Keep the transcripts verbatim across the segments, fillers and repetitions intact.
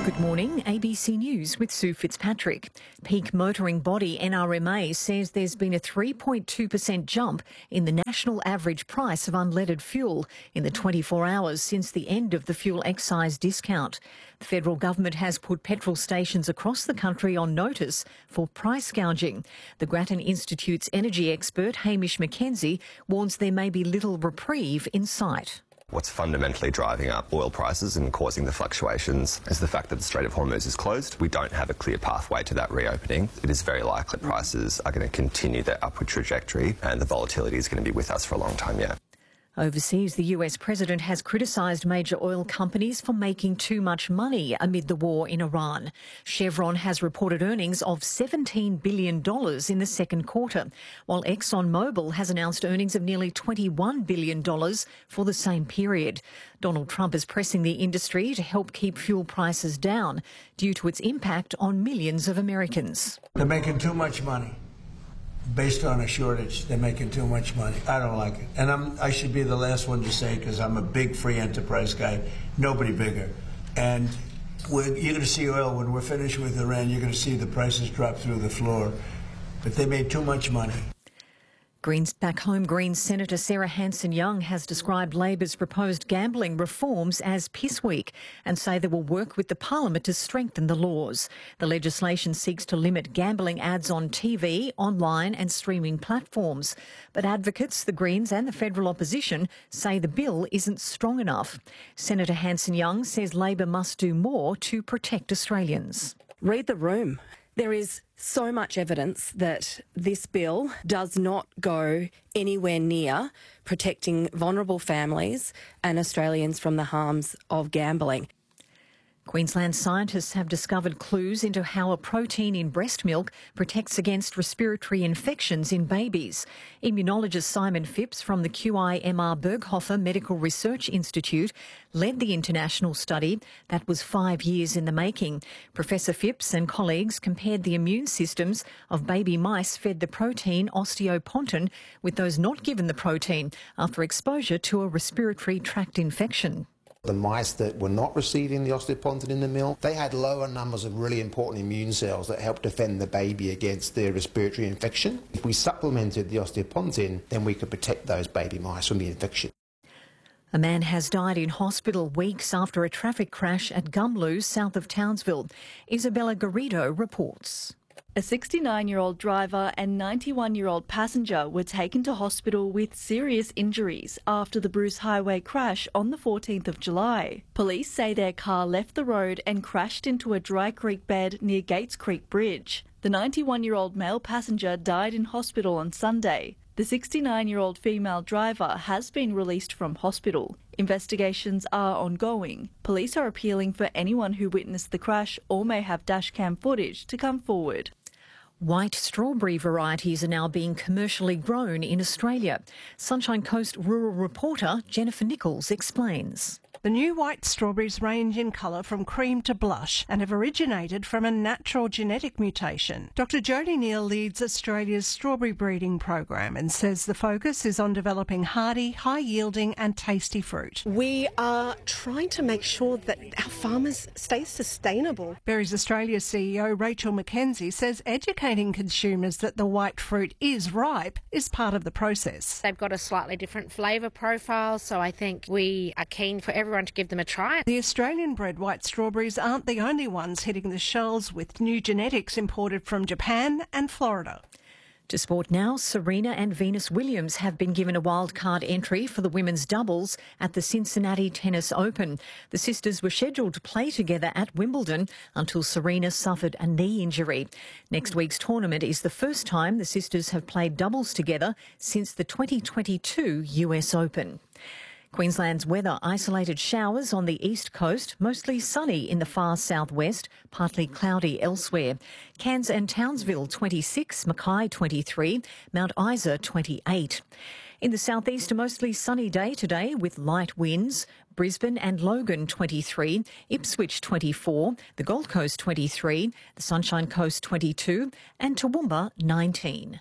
Good morning, A B C News with Sue Fitzpatrick. Peak Motoring Body N R M A says there's been a three point two percent jump in the national average price of unleaded fuel in the twenty-four hours since the end of the fuel excise discount. The federal government has put petrol stations across the country on notice for price gouging. The Grattan Institute's energy expert Hamish McKenzie warns there may be little reprieve in sight. What's fundamentally driving up oil prices and causing the fluctuations is the fact that the Strait of Hormuz is closed. We don't have a clear pathway to that reopening. It is very likely prices are going to continue their upward trajectory and the volatility is going to be with us for a long time yet. Overseas, the U S president has criticised major oil companies for making too much money amid the war in Iran. Chevron has reported earnings of seventeen billion dollars in the second quarter, while ExxonMobil has announced earnings of nearly twenty-one billion dollars for the same period. Donald Trump is pressing the industry to help keep fuel prices down due to its impact on millions of Americans. They're making too much money. Based on a shortage, they're making too much money. I don't like it. And I'm, I should be the last one to say, because I'm a big free enterprise guy, nobody bigger. And we're, you're going to see oil, when we're finished with Iran, you're going to see the prices drop through the floor. But they made too much money. Greens back home, Greens Senator Sarah Hanson-Young has described Labor's proposed gambling reforms as piss weak and say they will work with the parliament to strengthen the laws. The legislation seeks to limit gambling ads on T V, online and streaming platforms. But advocates, the Greens and the federal opposition say the bill isn't strong enough. Senator Hanson-Young says Labor must do more to protect Australians. Read the room. There is so much evidence that this bill does not go anywhere near protecting vulnerable families and Australians from the harms of gambling. Queensland scientists have discovered clues into how a protein in breast milk protects against respiratory infections in babies. Immunologist Simon Phipps from the Q I M R Berghofer Medical Research Institute led the international study that was five years in the making. Professor Phipps and colleagues compared the immune systems of baby mice fed the protein osteopontin with those not given the protein after exposure to a respiratory tract infection. The mice that were not receiving the osteopontin in the milk, they had lower numbers of really important immune cells that help defend the baby against their respiratory infection. If we supplemented the osteopontin, then we could protect those baby mice from the infection. A man has died in hospital weeks after a traffic crash at Gumloo, south of Townsville. Isabella Garrido reports. A sixty-nine-year-old driver and ninety-one-year-old passenger were taken to hospital with serious injuries after the Bruce Highway crash on the fourteenth of July. Police say their car left the road and crashed into a dry creek bed near Gates Creek Bridge. The ninety-one-year-old male passenger died in hospital on Sunday. The sixty-nine-year-old female driver has been released from hospital. Investigations are ongoing. Police are appealing for anyone who witnessed the crash or may have dashcam footage to come forward. White strawberry varieties are now being commercially grown in Australia. Sunshine Coast rural reporter Jennifer Nichols explains. The new white strawberries range in colour from cream to blush and have originated from a natural genetic mutation. Doctor Jodie Neal leads Australia's strawberry breeding program and says the focus is on developing hardy, high-yielding and tasty fruit. We are trying to make sure that our farmers stay sustainable. Berries Australia C E O Rachel McKenzie says educating consumers that the white fruit is ripe is part of the process. They've got a slightly different flavour profile, so I think we are keen for everyone to give them a try. The Australian-bred white strawberries aren't the only ones hitting the shelves, with new genetics imported from Japan and Florida. To sport now, Serena and Venus Williams have been given a wildcard entry for the women's doubles at the Cincinnati Tennis Open. The sisters were scheduled to play together at Wimbledon until Serena suffered a knee injury. Next week's tournament is the first time the sisters have played doubles together since the twenty twenty-two U S Open. Queensland's weather: isolated showers on the east coast, mostly sunny in the far southwest, partly cloudy elsewhere. Cairns and Townsville twenty-six, Mackay twenty-three, Mount Isa twenty-eight. In the southeast, a mostly sunny day today with light winds. Brisbane and Logan twenty-three, Ipswich twenty-four, the Gold Coast twenty-three, the Sunshine Coast twenty-two and Toowoomba nineteen.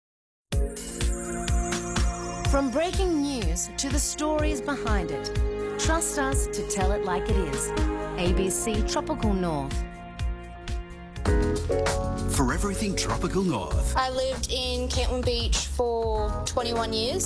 From breaking news to the stories behind it, Trust us to tell it like it is. A B C Tropical North. For everything Tropical North. I lived in Kentland Beach for twenty-one years.